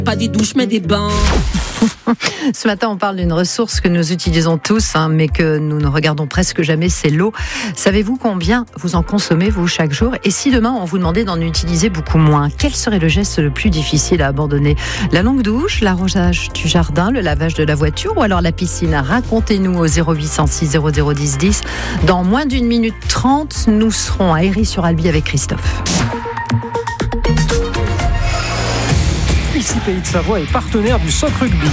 Pas des douches mais des bains. Ce matin, on parle d'une ressource que nous utilisons tous, mais que nous ne regardons presque jamais, c'est l'eau. Savez-vous combien vous en consommez, vous, chaque jour ? Et si demain, on vous demandait d'en utiliser beaucoup moins, quel serait le geste le plus difficile à abandonner ? La longue douche, l'arrosage du jardin, le lavage de la voiture ou alors la piscine ? Racontez-nous au 0806 0010 10. Dans moins d'1 minute 30, nous serons à Héry-sur-Albi avec Christophe. Ici Pays de Savoie est partenaire du SOC Rugby.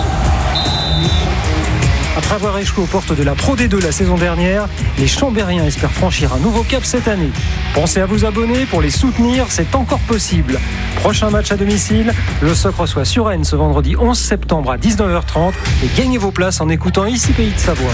Après avoir échoué aux portes de la Pro D2 la saison dernière, les Chambériens espèrent franchir un nouveau cap cette année. Pensez à vous abonner pour les soutenir, c'est encore possible. Prochain match à domicile, le SOC reçoit Suresnes ce vendredi 11 septembre à 19h30 et gagnez vos places en écoutant Ici Pays de Savoie.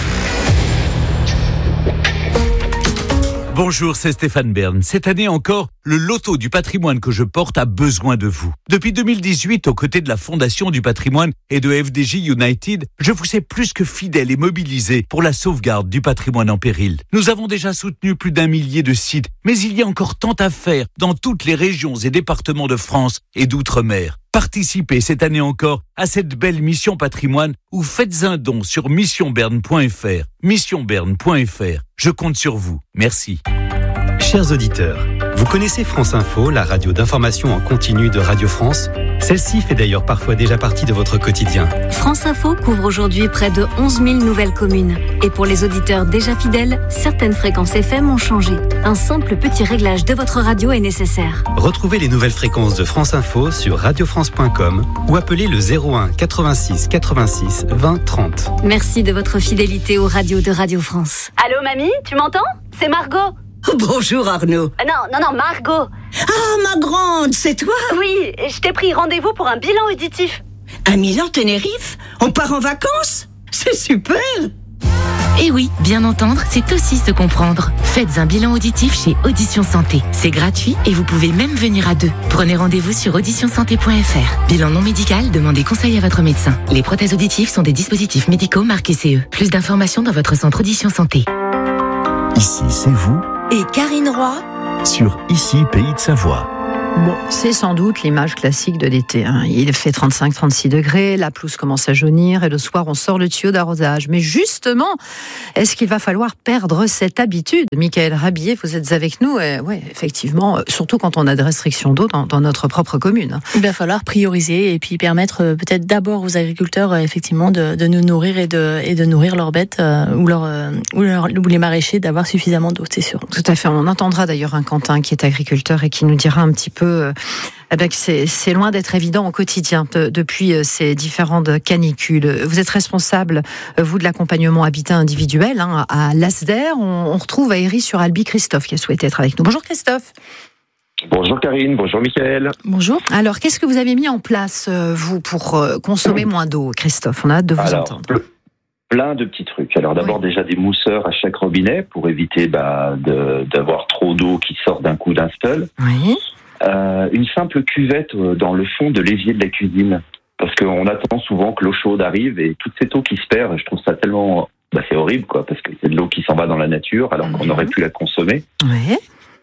Bonjour, c'est Stéphane Bern. Cette année encore, le loto du patrimoine que je porte a besoin de vous. Depuis 2018, aux côtés de la Fondation du patrimoine et de FDJ United, je vous ai plus que fidèle et mobilisé pour la sauvegarde du patrimoine en péril. Nous avons déjà soutenu plus d'1 millier de sites, mais il y a encore tant à faire dans toutes les régions et départements de France et d'outre-mer. Participez cette année encore à cette belle mission patrimoine ou faites un don sur missionberne.fr. Missionberne.fr. Je compte sur vous. Merci. Chers auditeurs, vous connaissez France Info, la radio d'information en continu de Radio France ? Celle-ci fait d'ailleurs parfois déjà partie de votre quotidien. France Info couvre aujourd'hui près de 11 000 nouvelles communes. Et pour les auditeurs déjà fidèles, certaines fréquences FM ont changé. Un simple petit réglage de votre radio est nécessaire. Retrouvez les nouvelles fréquences de France Info sur radiofrance.com ou appelez le 01 86 86 20 30. Merci de votre fidélité aux radios de Radio France. Allô mamie, tu m'entends ? C'est Margot. Bonjour Arnaud. Non, Margot. Ah, ma grande, c'est toi ? Oui, je t'ai pris rendez-vous pour un bilan auditif. À Milan-Tenerife ? On part en vacances ? C'est super ! Et oui, bien entendre, c'est aussi se comprendre. Faites un bilan auditif chez Audition Santé. C'est gratuit et vous pouvez même venir à deux. Prenez rendez-vous sur auditionsanté.fr. Bilan non médical, demandez conseil à votre médecin. Les prothèses auditives sont des dispositifs médicaux marqués CE. Plus d'informations dans votre centre Audition Santé. Ici, c'est vous. Et Karine Roy Sur Ici, Pays de Savoie. Bon, c'est sans doute l'image classique de l'été. Il fait 35-36 degrés, la pelouse commence à jaunir et le soir on sort le tuyau d'arrosage. Mais justement, est-ce qu'il va falloir perdre cette habitude ? Michael Rabier, vous êtes avec nous. Oui, effectivement, surtout quand on a des restrictions d'eau dans notre propre commune. Il va falloir prioriser et puis permettre peut-être d'abord aux agriculteurs effectivement de nous nourrir et de nourrir leurs bêtes ou les maraîchers d'avoir suffisamment d'eau, c'est sûr. Tout à fait. On entendra d'ailleurs un Quentin qui est agriculteur et qui nous dira un petit peu que c'est loin d'être évident au quotidien depuis ces différentes canicules. Vous êtes responsable, vous, de l'accompagnement habitat individuel à l'ASDER. On retrouve à Héry-sur-Albi Christophe qui a souhaité être avec nous. Bonjour Christophe. Bonjour Karine, bonjour Michael. Bonjour. Alors, qu'est-ce que vous avez mis en place, vous, pour consommer moins d'eau, Christophe ? On a hâte de vous entendre. Plein de petits trucs. Alors d'abord déjà des mousseurs à chaque robinet pour éviter d'avoir trop d'eau qui sort d'un coup d'un seul. Oui. Une simple cuvette dans le fond de l'évier de la cuisine. Parce qu'on attend souvent que l'eau chaude arrive et toute cette eau qui se perd, je trouve ça tellement... c'est horrible, quoi, parce que c'est de l'eau qui s'en va dans la nature alors qu'on aurait pu la consommer. Oui.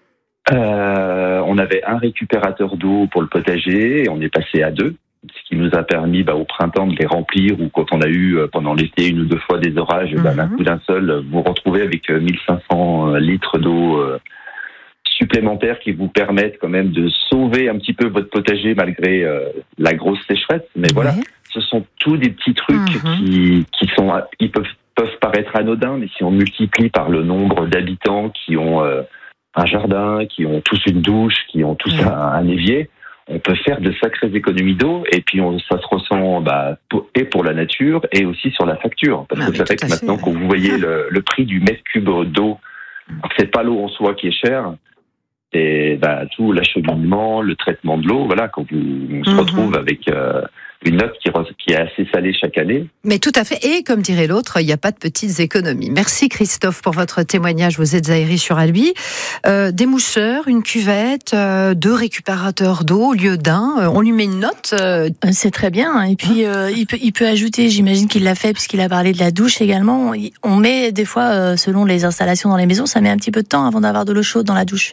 On avait un récupérateur d'eau pour le potager et on est passé à 2. Ce qui nous a permis au printemps de les remplir ou quand on a eu pendant l'été 1 ou 2 fois des orages, d'un coup d'un seul, vous retrouvez avec 1500 litres d'eau supplémentaires qui vous permettent quand même de sauver un petit peu votre potager malgré la grosse sécheresse. Mais voilà, ce sont tous des petits trucs qui peuvent paraître anodins, mais si on multiplie par le nombre d'habitants qui ont un jardin, qui ont tous une douche, qui ont tous un évier, on peut faire de sacrées économies d'eau et puis ça se ressent pour la nature et aussi sur la facture. Parce que c'est vrai que maintenant, quand vous voyez le prix du mètre cube d'eau, c'est pas l'eau en soi qui est chère, c'est tout l'acheminement, le traitement de l'eau. Voilà, quand on se retrouve avec une note qui est assez salée chaque année. Mais tout à fait. Et comme dirait l'autre, il n'y a pas de petites économies. Merci Christophe pour votre témoignage. Vous êtes à Héry-sur-Albi. Des mousseurs, une cuvette, 2 récupérateurs d'eau au lieu d'un. On lui met une note. C'est très bien. Et puis il peut ajouter, j'imagine qu'il l'a fait puisqu'il a parlé de la douche également. On met des fois, selon les installations dans les maisons, ça met un petit peu de temps avant d'avoir de l'eau chaude dans la douche.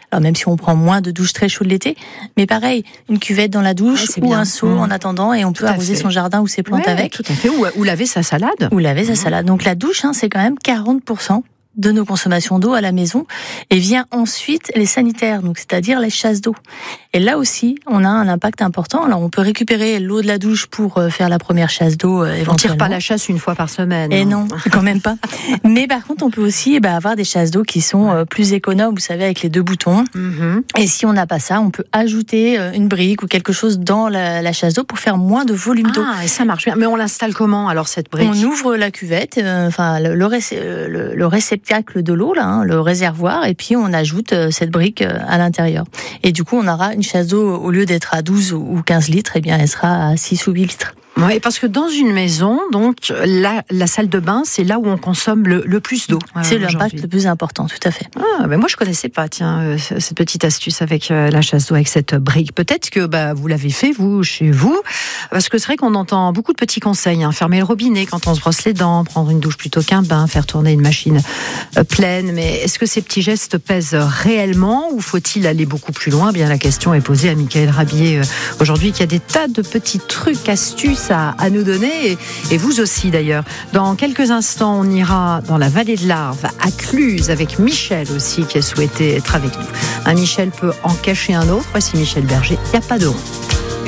Alors même si on prend moins de douches très chaudes l'été, mais pareil, une cuvette dans la douche ou un seau en attendant, et on peut arroser son jardin ou ses plantes avec. Tout à fait, ou laver sa salade. Donc la douche, c'est quand même 40% de nos consommations d'eau à la maison, et vient ensuite les sanitaires, donc c'est-à-dire les chasses d'eau. Et là aussi, on a un impact important. Alors on peut récupérer l'eau de la douche pour faire la première chasse d'eau éventuellement. On tire pas la chasse une fois par semaine. Et non, quand même pas. Mais par contre, on peut aussi avoir des chasses d'eau qui sont plus économes, vous savez, avec les 2 boutons. Et si on n'a pas ça, on peut ajouter une brique ou quelque chose dans la chasse d'eau pour faire moins de volume d'eau. Ah, et ça marche bien. Mais on l'installe comment alors cette brique ? On ouvre la cuvette, le réceptacle de l'eau, là, le réservoir, et puis on ajoute cette brique à l'intérieur. Et du coup, on aura une chasse d'eau, au lieu d'être à 12 ou 15 litres, eh bien, elle sera à 6 ou 8 litres. Oui, parce que dans une maison, donc la salle de bain, c'est là où on consomme le plus d'eau. C'est l'impact le plus important, tout à fait. Ah, ben moi je connaissais pas, cette petite astuce avec la chasse d'eau, avec cette brique. Peut-être que vous l'avez fait vous chez vous, parce que c'est vrai qu'on entend beaucoup de petits conseils. Fermer le robinet quand on se brosse les dents, prendre une douche plutôt qu'un bain, faire tourner une machine pleine. Mais est-ce que ces petits gestes pèsent réellement ou faut-il aller beaucoup plus loin ? Bien, la question est posée à Michael Rabier aujourd'hui, qui a des tas de petits trucs, astuces à nous donner, et vous aussi d'ailleurs. Dans quelques instants, on ira dans la vallée de l'Arve, à Cluse, avec Michel aussi, qui a souhaité être avec nous. Michel peut en cacher un autre. Voici Michel Berger, il n'y a pas de honte.